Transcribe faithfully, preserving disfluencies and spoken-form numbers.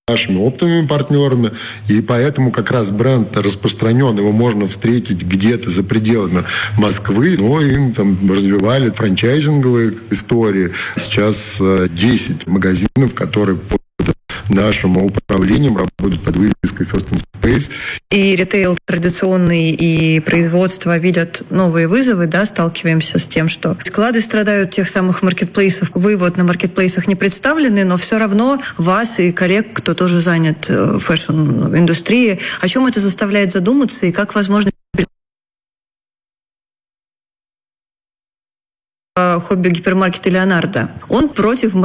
нашими оптовыми партнерами, и поэтому как раз бренд распространен, его можно встретить где-то за пределами Москвы, но им там развивали франчайзинговые истории. Сейчас десять магазинов, которые под нашим управлением работают под вывеской First and Space. И ритейл традиционный, и производство видят новые вызовы, да, сталкиваемся с тем, что склады страдают тех самых маркетплейсов. Вы вот на маркетплейсах не представлены, но все равно вас и коллег, кто тоже занят в фэшн-индустрии, о чем это заставляет задуматься и как возможно хобби-гипермаркета Леонардо. Он против